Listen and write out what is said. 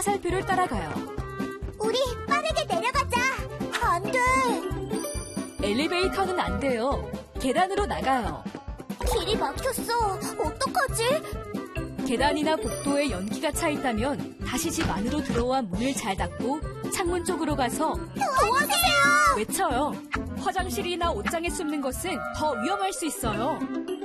화살표를 따라가요. 우리 빠르게 내려가자. 안 돼. 엘리베이터는 안 돼요. 계단으로 나가요. 길이 막혔어. 어떡하지? 계단이나 복도에 연기가 차 있다면 다시 집 안으로 들어와 문을 잘 닫고 창문 쪽으로 가서 도와주세요. 외쳐요. 화장실이나 옷장에 숨는 것은 더 위험할 수 있어요.